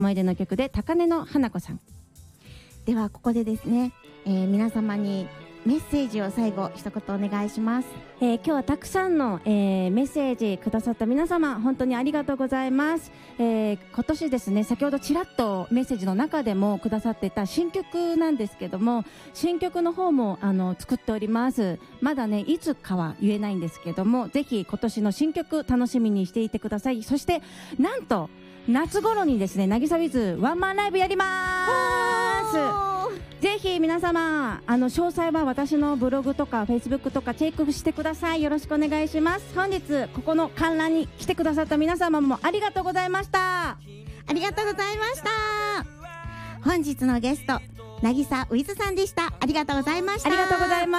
思い出の曲で高根の花子さん。ではここでですね、皆様にメッセージを最後一言お願いします。 今日はたくさんの、メッセージくださった皆様本当にありがとうございます。今年ですね、先ほどちらっとメッセージの中でもくださってた新曲なんですけども、新曲の方も作っております。まだねいつかは言えないんですけども、ぜひ今年の新曲楽しみにしていてください。そしてなんと夏頃にですね、なぎさウィズワンマンライブやります。ぜひ皆様詳細は私のブログとかフェイスブックとかチェックしてください。よろしくお願いします。本日ここの観覧に来てくださった皆様もありがとうございました。 ありがとうございました。本日のゲスト、なぎさウィズさんでした。ありがとうございました。 ありがとうございます。